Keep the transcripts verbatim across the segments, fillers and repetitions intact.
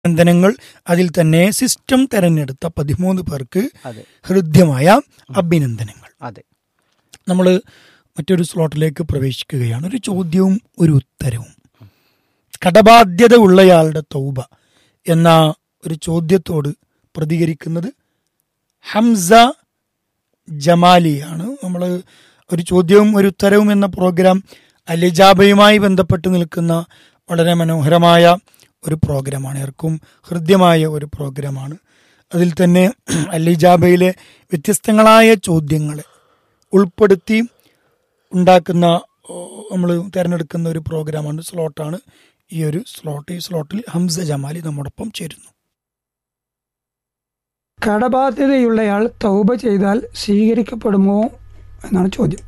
അഭിനന്ദനങ്ങൾ. അതിൽ തന്നെ സിസ്റ്റം തെരഞ്ഞെടുത്ത പതിമൂന്ന് പേർക്ക് ഹൃദ്യമായ അഭിനന്ദനങ്ങൾ. അതെ, നമ്മൾ മറ്റൊരു സ്ലോട്ടിലേക്ക് പ്രവേശിക്കുകയാണ്. ഒരു ചോദ്യവും ഒരു ഉത്തരവും. കടബാധ്യത ഉള്ളയാളുടെ തൗബ എന്ന ഒരു ചോദ്യത്തോട് പ്രതികരിക്കുന്നത് ഹംസ ജമാലിയാണ്. നമ്മൾ ഒരു ചോദ്യവും ഒരു ഉത്തരവും എന്ന പ്രോഗ്രാം അലിജാബയുമായി ബന്ധപ്പെട്ട് നിൽക്കുന്ന വളരെ മനോഹരമായ ഒരു പ്രോഗ്രാമാണ്. ഏർക്കും ഹൃദ്യമായ ഒരു പ്രോഗ്രാമാണ്. അതിൽ തന്നെ അലിജാബയിലെ വ്യത്യസ്തങ്ങളായ ചോദ്യങ്ങളെ ഉൾപ്പെടുത്തി ഉണ്ടാക്കുന്ന നമ്മൾ തിരഞ്ഞെടുക്കുന്ന ഒരു പ്രോഗ്രാമാണ്, സ്ലോട്ടാണ് ഈ ഒരു സ്ലോട്ട്. ഈ സ്ലോട്ടിൽ ഹംസ ജമാലി നമ്മോടൊപ്പം ചേരുന്നു. കടബാധ്യതയുള്ളയാൾ തൗബ ചെയ്താൽ സ്വീകരിക്കപ്പെടുമോ എന്നാണ് ചോദ്യം.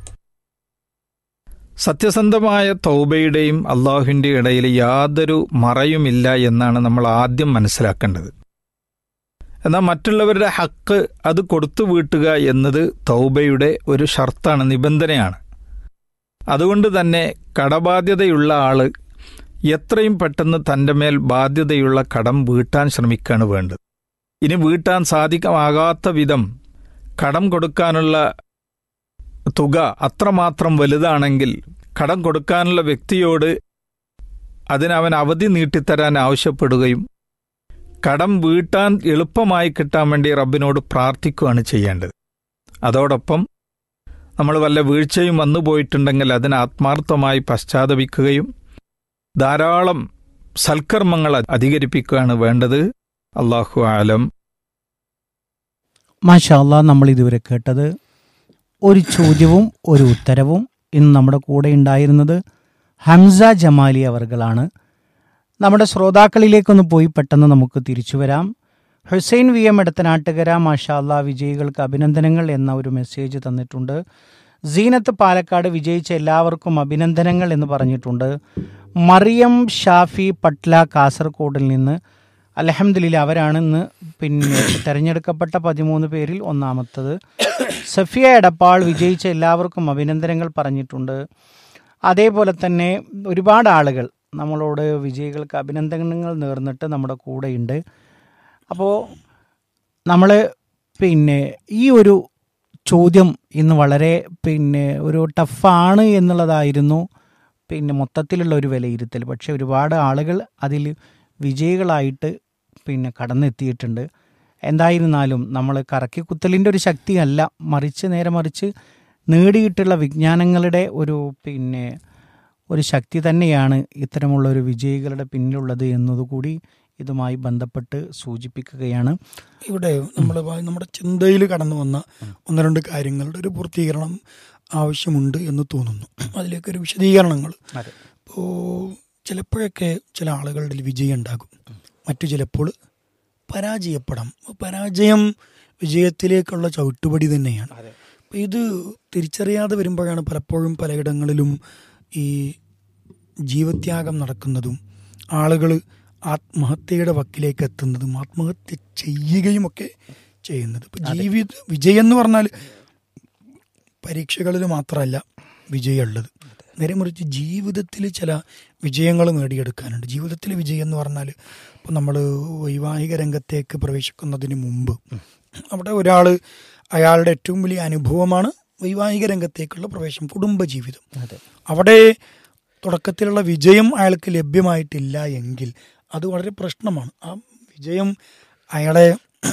സത്യസന്ധമായ തൗബയുടെയും അള്ളാഹുവിൻ്റെ ഇടയിൽ യാതൊരു മറയുമില്ല എന്നാണ് നമ്മൾ ആദ്യം മനസ്സിലാക്കേണ്ടത്. എന്നാൽ മറ്റുള്ളവരുടെ ഹക്ക് അത് കൊടുത്തു വീട്ടുക എന്നത് തൗബയുടെ ഒരു ഷർത്താണ്, നിബന്ധനയാണ്. അതുകൊണ്ട് തന്നെ കടബാധ്യതയുള്ള ആൾ എത്രയും പെട്ടെന്ന് തൻ്റെ മേൽ ബാധ്യതയുള്ള കടം വീട്ടാൻ ശ്രമിക്കുകയാണ് വേണ്ടത്. ഇനി വീട്ടാൻ സാധിക്കാത്ത വിധം കടം കൊടുക്കാനുള്ള തുക അത്രമാത്രം വലുതാണെങ്കിൽ കടം കൊടുക്കാനുള്ള വ്യക്തിയോട് അതിനവൻ അവധി നീട്ടിത്തരാൻ ആവശ്യപ്പെടുകയും കടം വീട്ടാൻ എളുപ്പമായി കിട്ടാൻ വേണ്ടി റബ്ബിനോട് പ്രാർത്ഥിക്കുകയാണ് ചെയ്യേണ്ടത്. അതോടൊപ്പം നമ്മൾ വല്ല വീഴ്ചയും വന്നു പോയിട്ടുണ്ടെങ്കിൽ അതിന് ആത്മാർത്ഥമായി പശ്ചാത്തപിക്കുകയും ധാരാളം സൽക്കർമ്മങ്ങൾ അധികരിപ്പിക്കുകയാണ് വേണ്ടത്. അല്ലാഹു ആലം. മാഷാ അല്ലാഹ്, നമ്മൾ ഇതുവരെ കേട്ടത് ഒരു ചോദ്യവും ഒരു ഉത്തരവും. ഇന്ന് നമ്മുടെ കൂടെ ഉണ്ടായിരുന്നത് ഹംസ ജമാലി അവർകളാണ്. നമ്മുടെ ശ്രോതാക്കളിലേക്കൊന്ന് പോയി പെട്ടെന്ന് നമുക്ക് തിരിച്ചു വരാം. ഹുസൈൻ വി എം എടത്തനാട്ടുകര മാഷാ അല്ലാഹ് വിജയികൾക്ക് അഭിനന്ദനങ്ങൾ എന്ന ഒരു മെസ്സേജ് തന്നിട്ടുണ്ട്. സീനത്ത് പാലക്കാട് വിജയിച്ച എല്ലാവർക്കും അഭിനന്ദനങ്ങൾ എന്ന് പറഞ്ഞിട്ടുണ്ട്. മറിയം ഷാഫി പട്ല കാസർഗോഡിൽ നിന്ന് അൽഹംദുലില്ലാ അവരാണ് ഇന്ന് പിന്നെ തെരഞ്ഞെടുക്കപ്പെട്ട പതിമൂന്ന് പേരിൽ ഒന്നാമത്തത്. സഫിയ എടപ്പാൾ വിജയിച്ച എല്ലാവർക്കും അഭിനന്ദനങ്ങൾ പറഞ്ഞിട്ടുണ്ട്. അതേപോലെ തന്നെ ഒരുപാട് ആളുകൾ നമ്മളോട് വിജയികൾക്ക് അഭിനന്ദനങ്ങൾ നേർന്നിട്ട് നമ്മുടെ കൂടെയുണ്ട്. അപ്പോൾ നമ്മൾ പിന്നെ ഈ ഒരു ചോദ്യം ഇന്ന് വളരെ പിന്നെ ഒരു ടഫാണ് എന്നുള്ളതായിരുന്നു പിന്നെ മൊത്തത്തിലുള്ള ഒരു വിലയിരുത്തൽ. പക്ഷെ ഒരുപാട് ആളുകൾ അതിൽ വിജയികളായിട്ട് പിന്നെ കടന്നെത്തിയിട്ടുണ്ട്. എന്തായിരുന്നാലും നമ്മൾ കറക്കിക്കുത്തലിൻ്റെ ഒരു ശക്തിയല്ല, മറിച്ച് നേരെ മറിച്ച് നേടിയിട്ടുള്ള വിജ്ഞാനങ്ങളുടെ ഒരു പിന്നെ ഒരു ശക്തി തന്നെയാണ് ഇത്തരമുള്ള ഒരു വിജയികളുടെ പിന്നിലുള്ളത് എന്നതുകൂടി ഇതുമായി ബന്ധപ്പെട്ട് സൂചിപ്പിക്കുകയാണ്. ഇവിടെ നമ്മൾ നമ്മുടെ ചിന്തയിൽ കടന്നു വന്ന ഒന്ന് രണ്ട് കാര്യങ്ങളുടെ ഒരു പൂർത്തീകരണം ആവശ്യമുണ്ട് എന്ന് തോന്നുന്നു. അതിലേക്കൊരു വിശദീകരണങ്ങൾ. ഇപ്പോൾ ചിലപ്പോഴൊക്കെ ചില ആളുകളുടെ വിജയം ഉണ്ടാകും, മറ്റു ചിലപ്പോൾ പരാജയപ്പെടാം. പരാജയം വിജയത്തിലേക്കുള്ള ചവിട്ടുപടി തന്നെയാണ്. അപ്പോൾ ഇത് തിരിച്ചറിയാതെ വരുമ്പോഴാണ് പലപ്പോഴും പലയിടങ്ങളിലും ഈ ജീവത്യാഗം നടക്കുന്നതും ആളുകൾ ആത്മഹത്യയുടെ വക്കിലേക്ക് എത്തുന്നതും ആത്മഹത്യ ചെയ്യുകയും ഒക്കെ ചെയ്യുന്നത്. ഇപ്പം ജീവിത വിജയം എന്ന് പറഞ്ഞാൽ പരീക്ഷകളിൽ മാത്രമല്ല വിജയമുള്ളത്, നേരെ മറിച്ച് ജീവിതത്തിൽ ചില വിജയങ്ങൾ നേടിയെടുക്കാനുണ്ട്. ജീവിതത്തിലെ വിജയം എന്ന് പറഞ്ഞാൽ ഇപ്പോൾ നമ്മൾ വൈവാഹിക രംഗത്തേക്ക് പ്രവേശിക്കുന്നതിന് മുമ്പ് അവിടെ ഒരാൾ അയാളുടെ ഏറ്റവും വലിയ അനുഭവമാണ് വൈവാഹിക രംഗത്തേക്കുള്ള പ്രവേശനം, കുടുംബജീവിതം. അവിടെ തുടക്കത്തിലുള്ള വിജയം അയാൾക്ക് ലഭ്യമായിട്ടില്ല എങ്കിൽ അത് വളരെ പ്രശ്നമാണ്. ആ വിജയം അയാളെ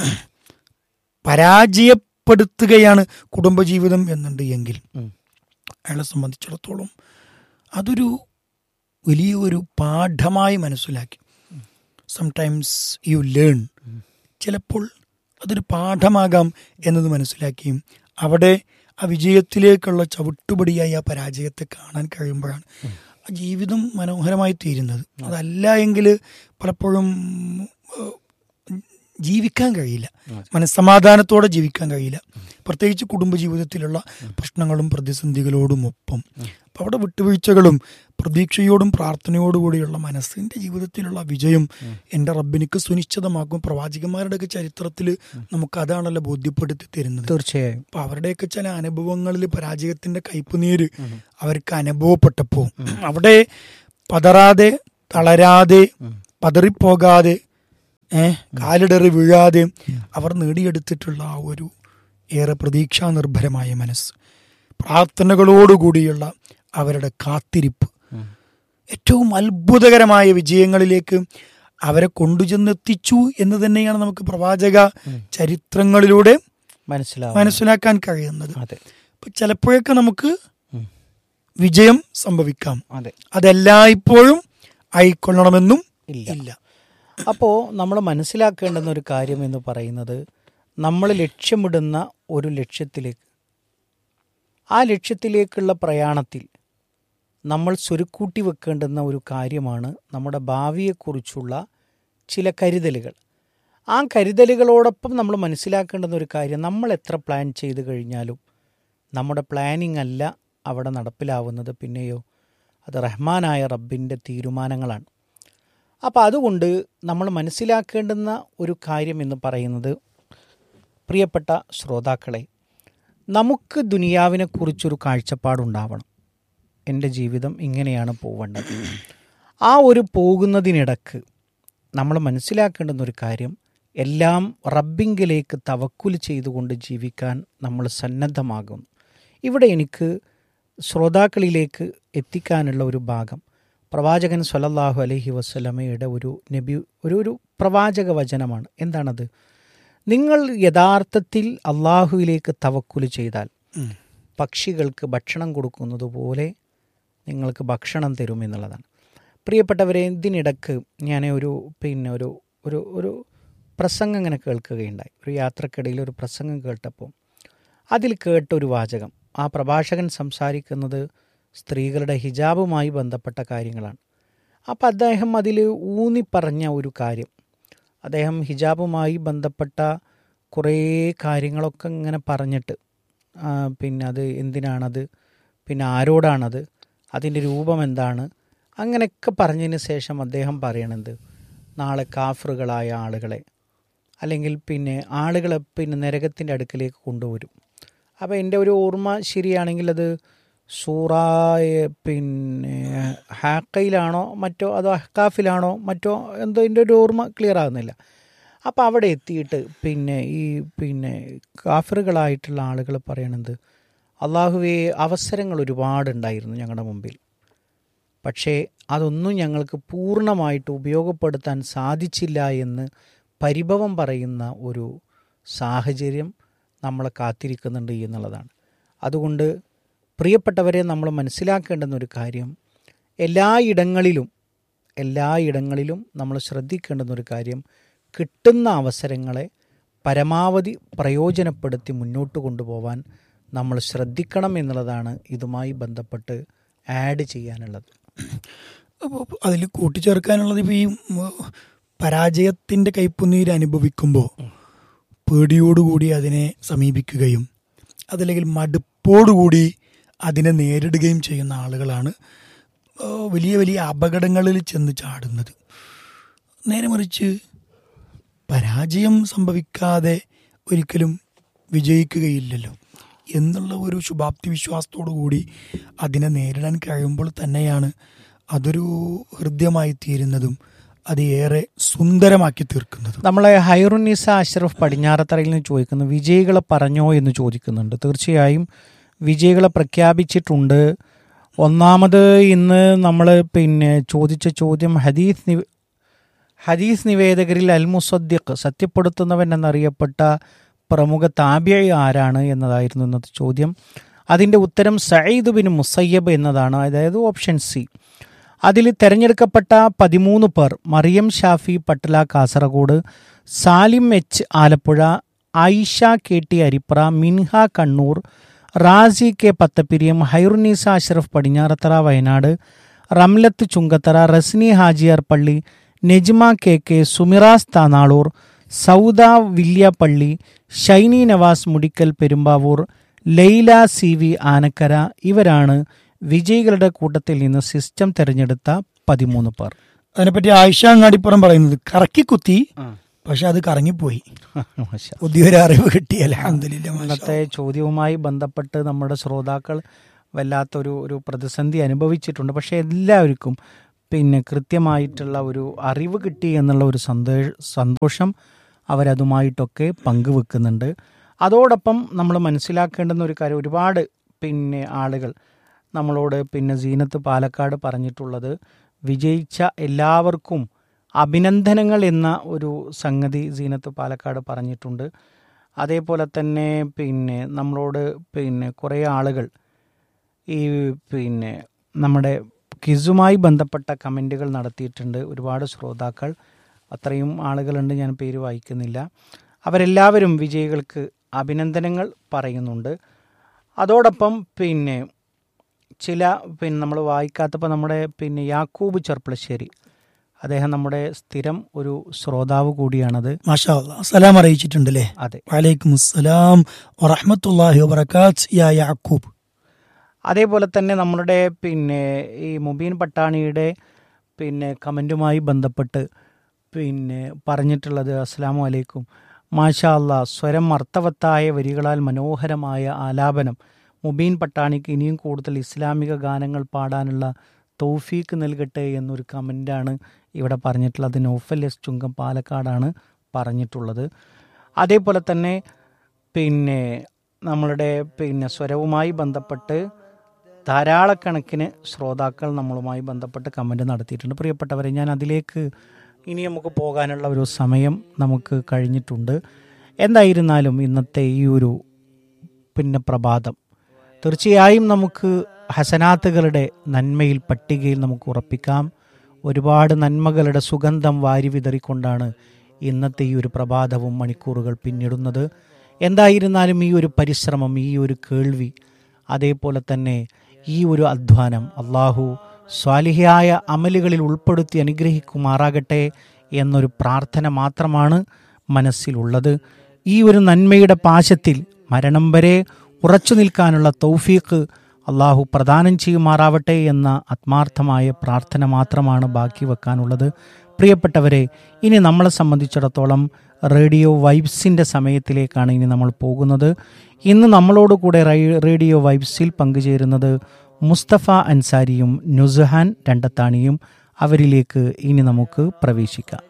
പരാജയപ്പെടുത്തുകയാണ് കുടുംബജീവിതം എന്നുണ്ട് എങ്കിൽ അയാളെ സംബന്ധിച്ചിടത്തോളം അതൊരു വലിയ ഒരു പാഠമായി മനസ്സിലാക്കി. സംടൈംസ് യു ലേൺ, ചിലപ്പോൾ അതൊരു പാഠമാകാം എന്നത് മനസ്സിലാക്കിയും അവിടെ ആ വിജയത്തിലേക്കുള്ള ചവിട്ടുപടിയായി ആ പരാജയത്തെ കാണാൻ കഴിയുമ്പോഴാണ് ആ ജീവിതം മനോഹരമായി തീരുന്നത്. അതല്ല എങ്കിൽ പലപ്പോഴും ജീവിക്കാൻ കഴിയില്ല, മനസ്സമാധാനത്തോടെ ജീവിക്കാൻ കഴിയില്ല, പ്രത്യേകിച്ച് കുടുംബജീവിതത്തിലുള്ള പ്രശ്നങ്ങളും പ്രതിസന്ധികളോടും ഒപ്പം. അപ്പം അവിടെ വിട്ടുവീഴ്ചകളും പ്രതീക്ഷയോടും പ്രാർത്ഥനയോടുകൂടിയുള്ള മനസ്സിൻ്റെ ജീവിതത്തിലുള്ള വിജയം എൻ്റെ റബ്ബിനിക്ക് സുനിശ്ചിതമാക്കും. പ്രവാചകന്മാരുടെയൊക്കെ ചരിത്രത്തിൽ നമുക്ക് അതാണല്ലോ ബോധ്യപ്പെടുത്തി തരുന്നത്. തീർച്ചയായും. അപ്പം അവരുടെയൊക്കെ ചില അനുഭവങ്ങളിൽ പരാജയത്തിൻ്റെ കയ്പുനീര് അവർക്ക് അനുഭവപ്പെട്ടപ്പോൾ അവിടെ പതറാതെ തളരാതെ പതറിപ്പോകാതെ ഏഹ് കാലിടറി വീഴാതെ അവർ നേടിയെടുത്തിട്ടുള്ള ആ ഒരു ഏറെ പ്രതീക്ഷാ നിർഭരമായ മനസ്സ്, പ്രാർത്ഥനകളോടുകൂടിയുള്ള അവരുടെ കാത്തിരിപ്പ്, ഏറ്റവും അത്ഭുതകരമായ വിജയങ്ങളിലേക്ക് അവരെ കൊണ്ടുചെന്നെത്തിച്ചു എന്ന് തന്നെയാണ് നമുക്ക് പ്രവാചക ചരിത്രങ്ങളിലൂടെ മനസ്സിലാക്കാൻ കഴിയുന്നത്. അപ്പൊ ചിലപ്പോഴൊക്കെ നമുക്ക് വിജയം സംഭവിക്കാം, അതെല്ലായ്പ്പോഴും ആയിക്കൊള്ളണമെന്നും ഇല്ല. അപ്പോൾ നമ്മൾ മനസ്സിലാക്കേണ്ടുന്ന ഒരു കാര്യം എന്ന് പറയുന്നത്, നമ്മൾ ലക്ഷ്യമിടുന്ന ഒരു ലക്ഷ്യത്തിലേക്ക്, ആ ലക്ഷ്യത്തിലേക്കുള്ള പ്രയാണത്തിൽ നമ്മൾ സ്വരുക്കൂട്ടി വെക്കേണ്ടുന്ന ഒരു കാര്യമാണ് നമ്മുടെ ഭാവിയെക്കുറിച്ചുള്ള ചില കരുതലുകൾ. ആ കരുതലുകളോടൊപ്പം നമ്മൾ മനസ്സിലാക്കേണ്ടുന്ന ഒരു കാര്യം, നമ്മൾ എത്ര പ്ലാൻ ചെയ്ത് കഴിഞ്ഞാലും നമ്മുടെ പ്ലാനിങ് അല്ല അവിടെ നടപ്പിലാവുന്നത്, പിന്നെയോ അത് റഹ്മാനായ റബ്ബിൻ്റെ തീരുമാനങ്ങളാണ്. അപ്പോൾ അതുകൊണ്ട് നമ്മൾ മനസ്സിലാക്കേണ്ടുന്ന ഒരു കാര്യം എന്ന് പറയുന്നത്, പ്രിയപ്പെട്ട ശ്രോതാക്കളെ, നമുക്ക് ദുനിയാവിനെക്കുറിച്ചൊരു കാഴ്ചപ്പാടുണ്ടാവണം. എൻ്റെ ജീവിതം ഇങ്ങനെയാണ് പോവേണ്ടത്. ആ ഒരു പോകുന്നതിനിടക്ക് നമ്മൾ മനസ്സിലാക്കേണ്ടുന്ന ഒരു കാര്യം, എല്ലാം റബ്ബിങ്കിലേക്ക് തവക്കുൽ ചെയ്തുകൊണ്ട് ജീവിക്കാൻ നമ്മൾ സന്നദ്ധമാകുന്നു. ഇവിടെ എനിക്ക് ശ്രോതാക്കളിലേക്ക് എത്തിക്കാനുള്ള ഒരു ഭാഗം, പ്രവാചകൻ സ്വല്ലല്ലാഹു അലൈഹി വസല്ലമയുടെ ഒരു നബി ഒരു ഒരു പ്രവാചക വചനമാണ്. എന്താണത്? നിങ്ങൾ യഥാർത്ഥത്തിൽ അള്ളാഹുവിലേക്ക് തവക്കുൽ ചെയ്താൽ പക്ഷികൾക്ക് ഭക്ഷണം കൊടുക്കുന്നത് പോലെ നിങ്ങൾക്ക് ഭക്ഷണം തരും എന്നുള്ളതാണ്. പ്രിയപ്പെട്ടവരെ, ഇതിനിടക്ക് ഞാൻ ഒരു പിന്നെ ഒരു ഒരു ഒരു പ്രസംഗം ഇങ്ങനെ കേൾക്കുകയുണ്ടായി. ഒരു യാത്രക്കിടയിൽ ഒരു പ്രസംഗം കേട്ടപ്പോൾ അതിൽ കേട്ടൊരു വാചകം, ആ പ്രഭാഷകൻ സംസാരിക്കുന്നത് സ്ത്രീകളുടെ ഹിജാബുമായി ബന്ധപ്പെട്ട കാര്യങ്ങളാണ്. അപ്പം അദ്ദേഹം അതിൽ ഊന്നി പറഞ്ഞ ഒരു കാര്യം, അദ്ദേഹം ഹിജാബുമായി ബന്ധപ്പെട്ട കുറേ കാര്യങ്ങളൊക്കെ ഇങ്ങനെ പറഞ്ഞിട്ട്, പിന്നെ അത് എന്തിനാണത്, പിന്നെ ആരോടാണത്, അതിൻ്റെ രൂപം എന്താണ്, അങ്ങനെയൊക്കെ പറഞ്ഞതിന് ശേഷം അദ്ദേഹം പറയണത്, നാളെ കാഫറുകളായ ആളുകളെ അല്ലെങ്കിൽ പിന്നെ ആളുകളെ പിന്നെ നരകത്തിൻ്റെ അടുക്കലേക്ക് കൊണ്ടുവരും. അപ്പോൾ എൻ്റെ ഒരു ഓർമ്മ ശരിയാണെങ്കിൽ അത് സൂറ പിന്നെ ഹാക്കയിലാണോ മറ്റോ അതോ അഹ്കാഫിലാണോ മറ്റോ എന്തോ എൻ്റെ ഒരു ഓർമ്മ ക്ലിയർ ആകുന്നില്ല. അപ്പോൾ അവിടെ എത്തിയിട്ട് പിന്നെ ഈ പിന്നെ കാഫറുകളായിട്ടുള്ള ആളുകൾ പറയണത്, അള്ളാഹുവേ, അവസരങ്ങൾ ഒരുപാടുണ്ടായിരുന്നു ഞങ്ങളുടെ മുമ്പിൽ, പക്ഷേ അതൊന്നും ഞങ്ങൾക്ക് പൂർണ്ണമായിട്ട് ഉപയോഗപ്പെടുത്താൻ സാധിച്ചില്ല എന്ന് പരിഭവം പറയുന്ന ഒരു സാഹചര്യം നമ്മളെ കാത്തിരിക്കുന്നുണ്ട് എന്നുള്ളതാണ്. അതുകൊണ്ട് പ്രിയപ്പെട്ടവരെ, നമ്മൾ മനസ്സിലാക്കേണ്ടുന്ന ഒരു കാര്യം, എല്ലായിടങ്ങളിലും എല്ലായിടങ്ങളിലും നമ്മൾ ശ്രദ്ധിക്കേണ്ടുന്ന ഒരു കാര്യം, കിട്ടുന്ന അവസരങ്ങളെ പരമാവധി പ്രയോജനപ്പെടുത്തി മുന്നോട്ട് കൊണ്ടുപോകാൻ നമ്മൾ ശ്രദ്ധിക്കണം എന്നുള്ളതാണ് ഇതുമായി ബന്ധപ്പെട്ട് ആഡ് ചെയ്യാനുള്ളത്. അപ്പോൾ അതിൽ കൂട്ടിച്ചേർക്കാനുള്ളത്, ഇപ്പോൾ ഈ പരാജയത്തിൻ്റെ കയ്പുനീര് അനുഭവിക്കുമ്പോൾ പേടിയോടുകൂടി അതിനെ സമീപിക്കുകയും അതല്ലെങ്കിൽ മടുപ്പോടുകൂടി അതിനെ നേരിടുകയും ചെയ്യുന്ന ആളുകളാണ് വലിയ വലിയ അപകടങ്ങളിൽ ചെന്ന് ചാടുന്നത്. നേരെ മറിച്ച് പരാജയം സംഭവിക്കാതെ ഒരിക്കലും വിജയിക്കുകയില്ലല്ലോ എന്നുള്ള ഒരു ശുഭാപ്തി വിശ്വാസത്തോടു കൂടി അതിനെ നേരിടാൻ കഴിയുമ്പോൾ തന്നെയാണ് അതൊരു ഹൃദ്യമായി തീരുന്നതും അത് ഏറെ സുന്ദരമാക്കി തീർക്കുന്നത്. നമ്മളെ ഹൈറുന്നിസ അഷ്റഫ് പടിഞ്ഞാറത്തറയിൽ നിന്ന് ചോദിക്കുന്നു, വിജയികളെ പറഞ്ഞോ എന്ന് ചോദിക്കുന്നുണ്ട്. തീർച്ചയായും വിജയികളെ പ്രഖ്യാപിച്ചിട്ടുണ്ട്. ഒന്നാമത് ഇന്ന് നമ്മൾ പിന്നെ ചോദിച്ച ചോദ്യം, ഹദീസ് നി ഹദീസ് നിവേദകരിൽ അൽ മുസദ്ദിഖ്, സത്യപ്പെടുത്തുന്നവൻ എന്നറിയപ്പെട്ട പ്രമുഖ താബിഈ ആരാണ് എന്നതായിരുന്നു ഇന്നത്തെ ചോദ്യം. അതിൻ്റെ ഉത്തരം സഈദ് ബിൻ മുസയ്യബ് എന്നതാണ്, അതായത് ഓപ്ഷൻ സി. അതിൽ തിരഞ്ഞെടുക്കപ്പെട്ട പതിമൂന്ന് പേർ, Mariyam Shafi പട്ടല Kasaragod, Salim H Alappuzha, Ayisha K T Aripra, മിൻഹ കണ്ണൂർ, റാസി കെ പത്തപ്പിരിയം, ഹൈറുന്നീസ അഷ്റഫ് പടിഞ്ഞാറത്തറ വയനാട്, റംലത്ത് ചുങ്കത്തറ, റസ്നി ഹാജിയാർ പള്ളി, Najma K K, സുമിറാസ് Tanalur, Sauda Villiappally, Shiny Nawaz Mudikkal Perumbavoor, Laila C V Anakkara, ഇവരാണ് വിജയികളുടെ കൂട്ടത്തിൽ നിന്ന് സിസ്റ്റം തിരഞ്ഞെടുത്ത പതിമൂന്ന് പേർ. അതിനെപ്പറ്റി ആയിഷ അങ്ങാടിപ്പുറം പറയുന്നത്, കറക്കി കുത്തി പക്ഷെ അത് കറങ്ങിപ്പോയി, പുതിയൊരു അറിവ് കിട്ടി. അൽഹംദുലില്ലാ. ഇന്നത്തെ ചോദ്യവുമായി ബന്ധപ്പെട്ട് നമ്മുടെ ശ്രോതാക്കൾ വല്ലാത്തൊരു ഒരു പ്രതിസന്ധി അനുഭവിച്ചിട്ടുണ്ട്. പക്ഷേ എല്ലാവർക്കും പിന്നെ കൃത്യമായിട്ടുള്ള ഒരു അറിവ് കിട്ടി എന്നുള്ള ഒരു സന്തോഷ സന്തോഷം അവരതുമായിട്ടൊക്കെ പങ്കുവെക്കുന്നുണ്ട്. അതോടൊപ്പം നമ്മൾ മനസ്സിലാക്കേണ്ടുന്ന ഒരു കാര്യം, ഒരുപാട് പിന്നെ ആളുകൾ നമ്മളോട് പിന്നെ സീനത്ത് പാലക്കാട് പറഞ്ഞിട്ടുള്ളത്, വിജയിച്ച എല്ലാവർക്കും അഭിനന്ദനങ്ങൾ എന്ന ഒരു സംഗതി സീനത്ത് പാലക്കാട് പറഞ്ഞിട്ടുണ്ട്. അതേപോലെ തന്നെ പിന്നെ നമ്മളോട് പിന്നെ കുറേ ആളുകൾ ഈ പിന്നെ നമ്മുടെ ക്വിസുമായി ബന്ധപ്പെട്ട കമൻറ്റുകൾ നടത്തിയിട്ടുണ്ട്. ഒരുപാട് ശ്രോതാക്കൾ, അത്രയും ആളുകളുണ്ട്, ഞാൻ പേര് വായിക്കുന്നില്ല. അവരെല്ലാവരും വിജയികൾക്ക് അഭിനന്ദനങ്ങൾ പറയുന്നുണ്ട്. അതോടൊപ്പം പിന്നെ ചില പിന്നെ നമ്മൾ വായിക്കാത്തപ്പോൾ നമ്മുടെ പിന്നെ യാക്കൂബ് ചെർപ്പളശ്ശേരി, അദ്ദേഹം നമ്മുടെ സ്ഥിരം ഒരു ശ്രോതാവ് കൂടിയാണത്. മാഷാ അല്ലാഹ്, സലാം അറിയിച്ചിട്ടുണ്ടല്ലേ? അതെ, വലൈക്കും അസ്സലാം വറഹ്മത്തുള്ളാഹി വബറകാത്ത് യാ യാക്കൂബ്. അതേപോലെ തന്നെ നമ്മളുടെ പിന്നെ ഈ മുബീൻ പട്ടാണിയുടെ പിന്നെ കമൻറ്റുമായി ബന്ധപ്പെട്ട് പിന്നെ പറഞ്ഞിട്ടുള്ളത്, അസ്സലാമു അലൈക്കും, മാഷാ അല്ലാഹ്, സ്വരം അർത്ഥവത്തായ വരികളാൽ മനോഹരമായ ആലാപനം, മുബീൻ പട്ടാണിക്ക് ഇനിയും കൂടുതൽ ഇസ്ലാമിക ഗാനങ്ങൾ പാടാനുള്ള തൗഫീക്ക് നൽകട്ടെ എന്നൊരു കമൻ്റാണ് ഇവിടെ പറഞ്ഞിട്ടുള്ളത്. നൗഫൽ എസ് ചുങ്കം പാലക്കാടാണ് പറഞ്ഞിട്ടുള്ളത്. അതേപോലെ തന്നെ പിന്നെ നമ്മളുടെ പിന്നെ സ്വരവുമായി ബന്ധപ്പെട്ട് ധാരാളക്കണക്കിന് ശ്രോതാക്കൾ നമ്മളുമായി ബന്ധപ്പെട്ട് കമൻറ്റ് നടത്തിയിട്ടുണ്ട്. പ്രിയപ്പെട്ടവരെ, ഞാൻ അതിലേക്ക് ഇനി നമുക്ക് പോകാനുള്ള ഒരു സമയം നമുക്ക് കഴിഞ്ഞിട്ടുണ്ട്. എന്തായിരുന്നാലും ഇന്നത്തെ ഈ ഒരു പിന്നെ പ്രഭാതം തീർച്ചയായും നമുക്ക് ഹസനാത്തുകളുടെ നന്മയിൽ പട്ടികയിൽ നമുക്ക് ഉറപ്പിക്കാം. ഒരുപാട് നന്മകളുടെ സുഗന്ധം വാരി വിതറിക്കൊണ്ടാണ് ഇന്നത്തെ ഈ ഒരു പ്രഭാതവും മണിക്കൂറുകൾ പിന്നിടുന്നത്. എന്തായിരുന്നാലും ഈ ഒരു പരിശ്രമം, ഈ ഒരു കേൾവി, അതേപോലെ തന്നെ ഈ ഒരു അധ്വാനം അള്ളാഹു സ്വാലിഹിയായ അമലുകളിൽ ഉൾപ്പെടുത്തി അനുഗ്രഹിക്കുമാറാകട്ടെ എന്നൊരു പ്രാർത്ഥന മാത്രമാണ് മനസ്സിലുള്ളത്. ഈ ഒരു നന്മയുടെ പാശത്തിൽ മരണം വരെ ഉറച്ചു നിൽക്കാനുള്ള തൗഫീഖ് അള്ളാഹു പ്രദാനം ചെയ്യുമാറാവട്ടെ എന്ന ആത്മാർത്ഥമായ പ്രാർത്ഥന മാത്രമാണ് ബാക്കി വെക്കാനുള്ളത്. പ്രിയപ്പെട്ടവരെ, ഇനി നമ്മളെ സംബന്ധിച്ചിടത്തോളം റേഡിയോ വൈബ്സിൻ്റെ സമയത്തിലേക്കാണ് ഇനി നമ്മൾ പോകുന്നത്. ഇന്ന് നമ്മളോട് കൂടെ റേഡിയോ വൈബ്സിൽ പങ്കുചേരുന്നത് മുസ്തഫ അൻസാരിയും നുസ്ഹാൻ രണ്ടത്താണിയും. അവരിലേക്ക് ഇനി നമുക്ക് പ്രവേശിക്കാം.